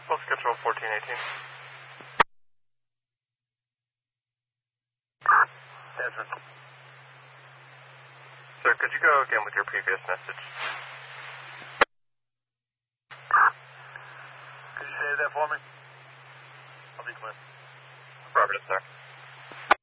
Pulse control 1418. Desmond. Sir, could you go again with your previous message? Could you say that for me? I'll be clear. Affirmative, sir.